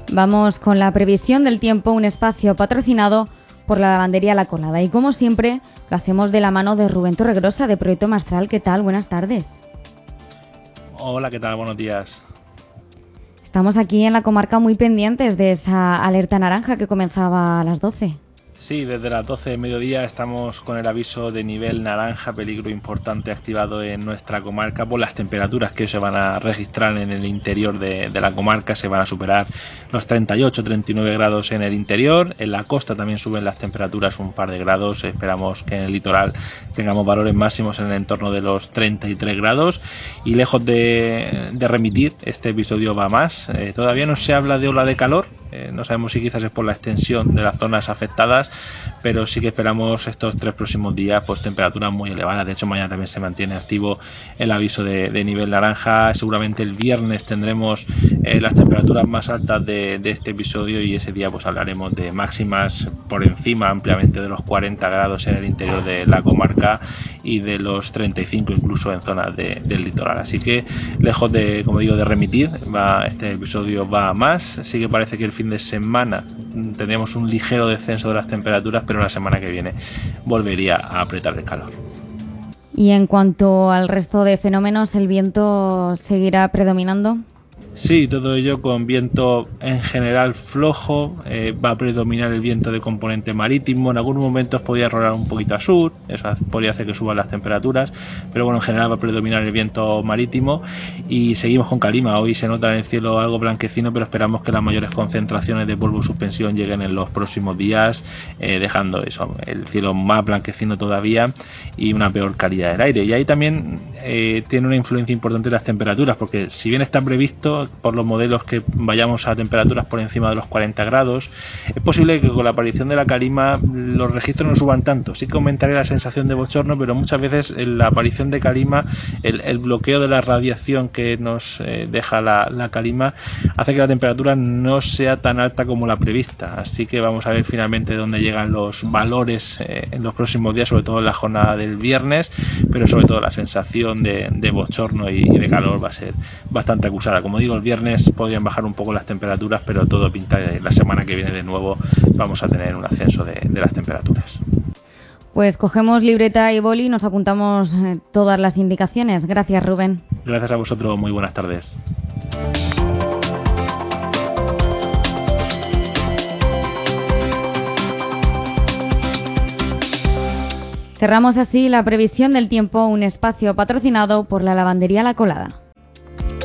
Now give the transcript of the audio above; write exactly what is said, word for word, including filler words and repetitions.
Vamos con la previsión del tiempo, un espacio patrocinado por la lavandería La Colada. Y como siempre, lo hacemos de la mano de Rubén Torregrosa, de Proyecto Mastral. ¿Qué tal? Buenas tardes. Hola, ¿qué tal? Buenos días. Estamos aquí en la comarca muy pendientes de esa alerta naranja que comenzaba a las doce. Sí, desde las doce de mediodía estamos con el aviso de nivel naranja, peligro importante activado en nuestra comarca por las temperaturas que se van a registrar en el interior de, de la comarca. Se van a superar los treinta y ocho treinta y nueve grados en el interior. En la costa también suben las temperaturas un par de grados. Esperamos que en el litoral tengamos valores máximos en el entorno de los treinta y tres grados. Y lejos de, de remitir, este episodio va más. Eh, todavía no se habla de ola de calor. Eh, no sabemos si quizás es por la extensión de las zonas afectadas, pero sí que esperamos estos tres próximos días pues temperaturas muy elevadas. De hecho, mañana también se mantiene activo el aviso de, de nivel naranja. Seguramente el viernes tendremos eh, las temperaturas más altas de, de este episodio, y ese día pues hablaremos de máximas por encima ampliamente de los cuarenta grados en el interior de la comarca y de los treinta y cinco incluso en zonas de, del litoral. Así que lejos de, como digo, de remitir, va, este episodio va a más. Sí que parece que el fin de semana tendríamos un ligero descenso de las temperaturas, pero la semana que viene volvería a apretar el calor. Y en cuanto al resto de fenómenos, ¿el viento seguirá predominando? Sí, todo ello con viento en general flojo. Eh, va a predominar el viento de componente marítimo. En algunos momentos podría rolar un poquito a sur, eso podría hacer que suban las temperaturas, pero bueno, en general va a predominar el viento marítimo. Y seguimos con calima. Hoy se nota en el cielo algo blanquecino, pero esperamos que las mayores concentraciones de polvo en suspensión lleguen en los próximos días, eh, dejando eso, el cielo más blanquecino todavía y una peor calidad del aire. Y ahí también eh, tiene una influencia importante las temperaturas, porque si bien está previsto por los modelos que vayamos a temperaturas por encima de los cuarenta grados, es posible que con la aparición de la calima los registros no suban tanto. Sí que aumentaría la sensación de bochorno, pero muchas veces en la aparición de calima, el, el bloqueo de la radiación que nos eh, deja la, la calima hace que la temperatura no sea tan alta como la prevista. Así que vamos a ver finalmente dónde llegan los valores eh, en los próximos días, sobre todo en la jornada del viernes, pero sobre todo la sensación de, de bochorno y, y de calor va a ser bastante acusada. Como digo, el viernes podrían bajar un poco las temperaturas, pero todo pinta que la semana que viene de nuevo vamos a tener un ascenso de, de las temperaturas. Pues cogemos libreta y boli y nos apuntamos eh, todas las indicaciones. Gracias, Rubén. Gracias a vosotros, muy buenas tardes. Cerramos así la previsión del tiempo, un espacio patrocinado por la lavandería La Colada.